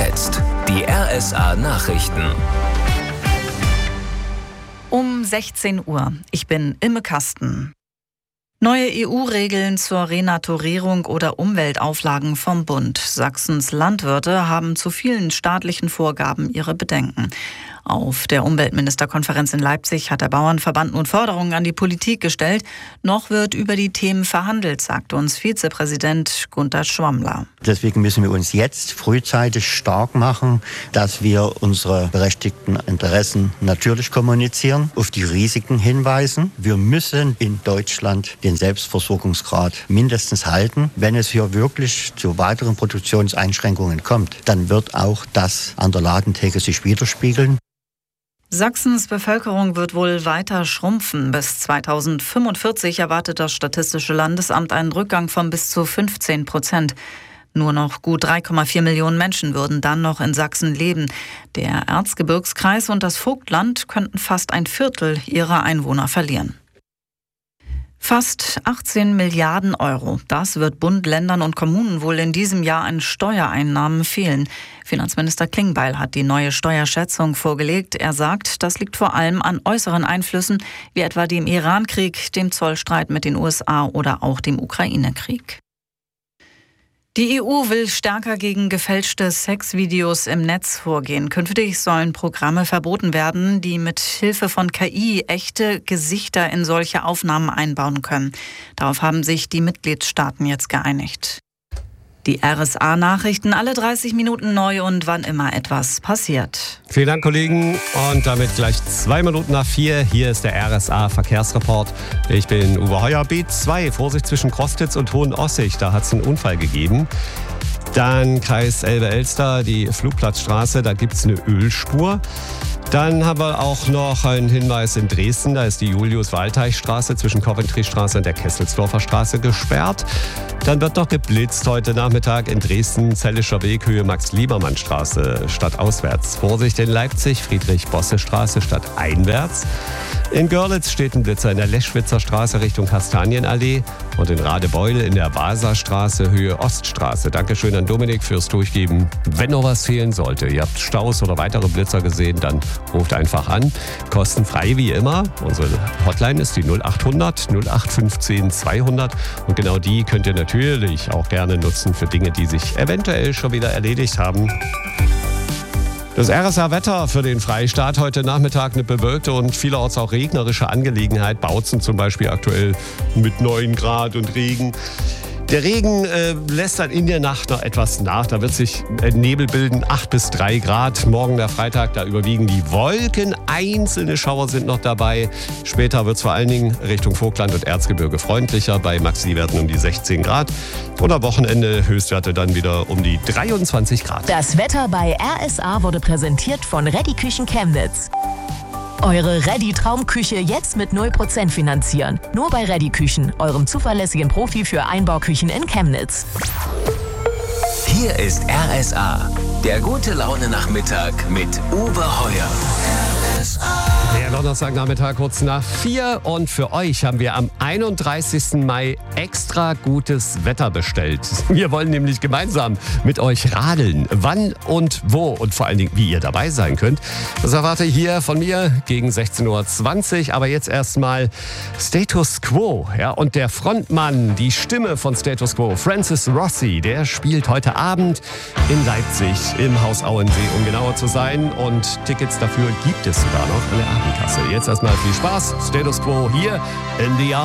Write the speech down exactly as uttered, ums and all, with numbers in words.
jetzt die R S A-Nachrichten. Um sechzehn Uhr. Ich bin Imme Kasten. Neue E U-Regeln zur Renaturierung oder Umweltauflagen vom Bund. Sachsens Landwirte haben zu vielen staatlichen Vorgaben ihre Bedenken. Auf der Umweltministerkonferenz in Leipzig hat der Bauernverband nun Forderungen an die Politik gestellt. Noch wird über die Themen verhandelt, sagt uns Vizepräsident Gunter Schwammler. Deswegen müssen wir uns jetzt frühzeitig stark machen, dass wir unsere berechtigten Interessen natürlich kommunizieren, auf die Risiken hinweisen. Wir müssen in Deutschland den Selbstversorgungsgrad mindestens halten. Wenn es hier wirklich zu weiteren Produktionseinschränkungen kommt, dann wird auch das an der Ladentheke sich widerspiegeln. Sachsens Bevölkerung wird wohl weiter schrumpfen. Bis zweitausendfünfundvierzig erwartet das Statistische Landesamt einen Rückgang von bis zu fünfzehn Prozent. Nur noch gut drei Komma vier Millionen Menschen würden dann noch in Sachsen leben. Der Erzgebirgskreis und das Vogtland könnten fast ein Viertel ihrer Einwohner verlieren. Fast achtzehn Milliarden Euro. Das wird Bund, Ländern und Kommunen wohl in diesem Jahr an Steuereinnahmen fehlen. Finanzminister Klingbeil hat die neue Steuerschätzung vorgelegt. Er sagt, das liegt vor allem an äußeren Einflüssen, wie etwa dem Iran-Krieg, dem Zollstreit mit den U S A oder auch dem Ukraine-Krieg. Die E U will stärker gegen gefälschte Sexvideos im Netz vorgehen. Künftig sollen Programme verboten werden, die mit Hilfe von K I echte Gesichter in solche Aufnahmen einbauen können. Darauf haben sich die Mitgliedstaaten jetzt geeinigt. Die R S A-Nachrichten alle dreißig Minuten neu und wann immer etwas passiert. Vielen Dank, Kollegen. Und damit gleich zwei Minuten nach vier. Hier ist der R S A-Verkehrsreport. Ich bin Uwe Heuer. B zwei, Vorsicht zwischen Crostitz und Hohenossig. Da hat es einen Unfall gegeben. Dann Kreis Elbe-Elster, die Flugplatzstraße. Da gibt es eine Ölspur. Dann haben wir auch noch einen Hinweis in Dresden. Da ist die Julius-Waldteich-Straße zwischen Coventry-Straße und der Kesselsdorfer Straße gesperrt. Dann wird noch geblitzt heute Nachmittag in Dresden, Zellischer Weg, Höhe Max-Liebermann-Straße stadtauswärts. Vorsicht in Leipzig, Friedrich-Bosse-Straße stadteinwärts. In Görlitz steht ein Blitzer in der Leschwitzer Straße Richtung Kastanienallee und in Radebeul in der Waserstraße Höhe Oststraße. Dankeschön an Dominik fürs Durchgeben. Wenn noch was fehlen sollte, ihr habt Staus oder weitere Blitzer gesehen, dann ruft einfach an. Kostenfrei wie immer. Unsere Hotline ist die null acht hundert null acht fünfzehn zweihundert und genau die könnt ihr natürlich auch gerne nutzen für Dinge, die sich eventuell schon wieder erledigt haben. Das R S A-Wetter für den Freistaat. Heute Nachmittag eine bewölkte und vielerorts auch regnerische Angelegenheit. Bautzen zum Beispiel aktuell mit neun Grad und Regen. Der Regen äh, lässt dann in der Nacht noch etwas nach. Da wird sich äh, Nebel bilden, acht bis drei Grad. Morgen der Freitag, da überwiegen die Wolken. Einzelne Schauer sind noch dabei. Später wird es vor allen Dingen Richtung Vogtland und Erzgebirge freundlicher. Bei Maxi-Werten um die sechzehn Grad. Und am Wochenende Höchstwerte dann wieder um die dreiundzwanzig Grad. Das Wetter bei R S A wurde präsentiert von Reddy Küchen Chemnitz. Eure Reddy-Traumküche jetzt mit null Prozent finanzieren. Nur bei Reddy Küchen, eurem zuverlässigen Profi für Einbauküchen in Chemnitz. Hier ist R S A, der gute Laune-Nachmittag mit Uwe Heuer. R S A. Der Donnerstagnachmittag kurz nach vier und für euch haben wir am einunddreißigsten Mai extra gutes Wetter bestellt. Wir wollen nämlich gemeinsam mit euch radeln, wann und wo und vor allen Dingen, wie ihr dabei sein könnt. Das erwarte ich hier von mir gegen sechzehn Uhr zwanzig, aber jetzt erstmal Status Quo. Ja, und der Frontmann, die Stimme von Status Quo, Francis Rossi, der spielt heute Abend in Leipzig im Haus Auensee, um genauer zu sein. Und Tickets dafür gibt es sogar noch an der Abendkasse. Jetzt erstmal viel Spaß. Status Quo hier in the